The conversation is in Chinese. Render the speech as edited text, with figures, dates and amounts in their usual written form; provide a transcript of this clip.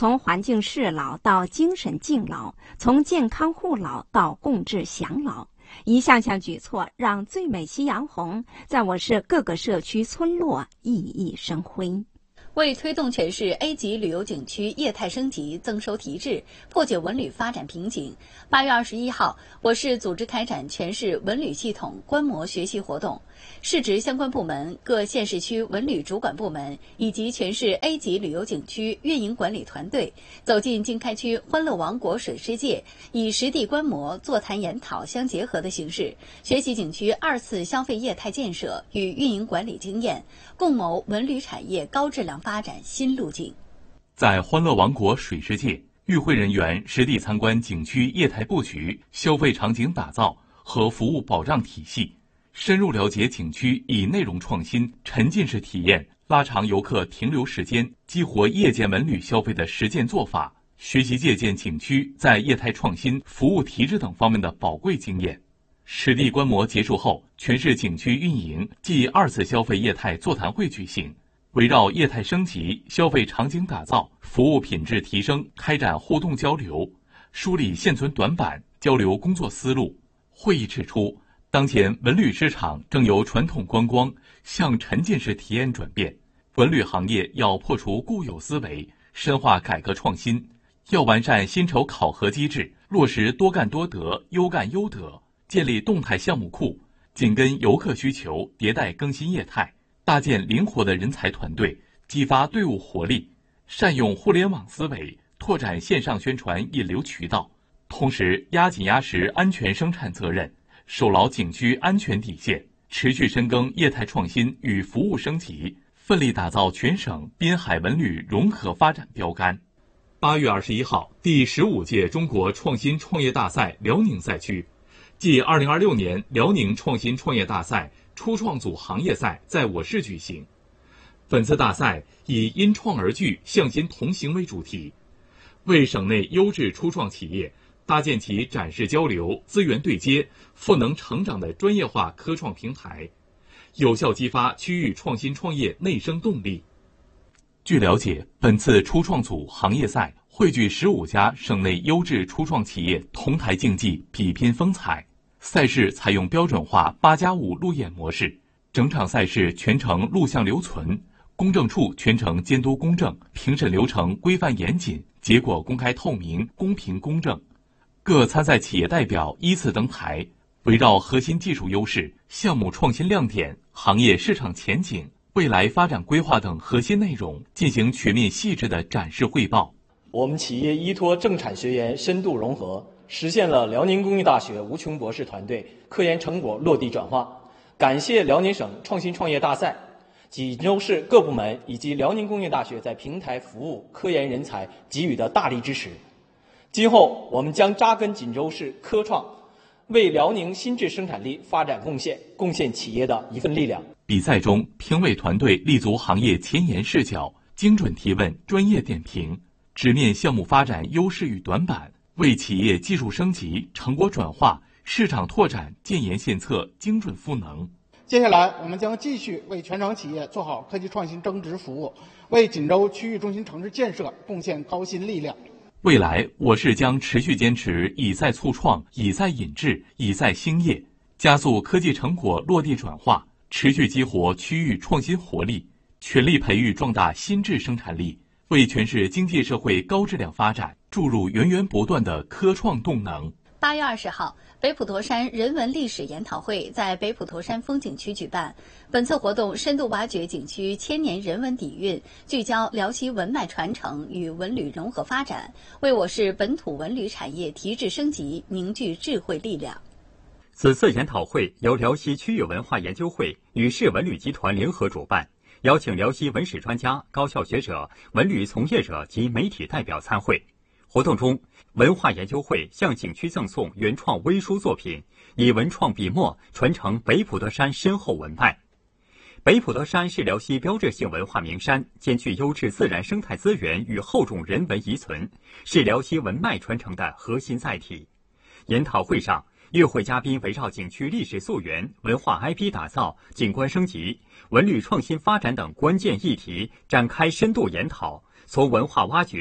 从环境适老到精神敬老，从健康护老到共治享老，一项项举措让最美夕阳红在我市各个社区村落熠熠生辉。 为推动全市 A 级旅游景区业态升级、增收提质，破解文旅发展瓶颈，8月21号，我市组织开展全市文旅系统观摩学习活动。市直相关部门、各县市区文旅主管部门以及全市 A 级旅游景区运营管理团队走进经开区欢乐王国水世界，以实地观摩、座谈研讨相结合的形式，学习景区2次消费业态建设与运营管理经验，共谋文旅产业高质量发展新路径。 在欢乐王国水世界，与会人员实地参观景区业态布局、消费场景打造和服务保障体系，深入了解景区以内容创新、沉浸式体验拉长游客停留时间、激活夜间文旅消费的实践做法，学习借鉴景区在业态创新、服务提质等方面的宝贵经验。实地观摩结束后，全市景区运营暨2次消费业态座谈会举行，围绕业态升级、消费场景打造、服务品质提升开展互动交流，梳理现存短板，交流工作思路。会议指出，当前文旅市场正由传统观光向沉浸式体验转变，文旅行业要破除固有思维，深化改革创新，要完善薪酬考核机制，落实多干多得、优干优得，建立动态项目库，紧跟游客需求，迭代更新业态，搭建灵活的人才团队，激发队伍活力，善用互联网思维，拓展线上宣传引流渠道，同时压紧压实安全生产责任，守牢景区安全底线，持续深耕业态创新与服务升级，奋力打造全省滨海文旅融合发展标杆。8月21号，第15届中国创新创业大赛辽宁赛区暨2026年辽宁创新创业大赛初创组行业赛在我市举行。本次大赛以因创而聚、向心同行为主题，为省内优质初创企业搭建起展示交流、资源对接、赋能成长的专业化科创平台，有效激发区域创新创业内生动力。据了解，本次初创组行业赛汇聚15家省内优质初创企业同台竞技，比拼风采。赛事采用标准化8+5路演模式，整场赛事全程录像留存，公证处全程监督公正，评审流程规范严谨，结果公开透明、公平公正。各参赛企业代表依次登台，围绕核心技术优势、项目创新亮点、行业市场前景、未来发展规划等核心内容进行全面细致的展示汇报。 我们企业依托政产学研深度融合，实现了辽宁工业大学吴琼博士团队科研成果落地转化。感谢辽宁省创新创业大赛、锦州市各部门以及辽宁工业大学在平台服务科研人才给予的大力支持。今后我们将扎根锦州市科创，为辽宁新质生产力发展贡献企业的一份力量。 比赛中，评委团队立足行业前沿视角，精准提问、专业点评，直面项目发展优势与短板，为企业技术升级、成果转化、市场拓展建言献策，精准赋能。 接下来，我们将继续为全省企业做好科技创新增值服务，为锦州区域中心城市建设贡献高新力量。 未来，我市将持续坚持以赛促创、以赛引智、以赛兴业，加速科技成果落地转化，持续激活区域创新活力，全力培育壮大新质生产力，为全市经济社会高质量发展注入源源不断的科创动能。 8月20号，北普陀山人文历史研讨会在北普陀山风景区举办。本次活动深度挖掘景区千年人文底蕴，聚焦辽西文脉传承与文旅融合发展，为我市本土文旅产业提质升级凝聚智慧力量。 此次研讨会由辽西区域文化研究会与市文旅集团联合主办，邀请辽西文史专家、高校学者、文旅从业者及媒体代表参会。活动中，文化研究会向景区赠送原创微书作品，以文创笔墨传承北普陀山深厚文脉。北普陀山是辽西标志性文化名山，兼具优质自然生态资源与厚重人文遗存，是辽西文脉传承的核心载体。研讨会上，与会嘉宾围绕景区历史溯源、文化 IP 打造、景观升级、文旅创新发展等关键议题展开深度研讨，从文化挖掘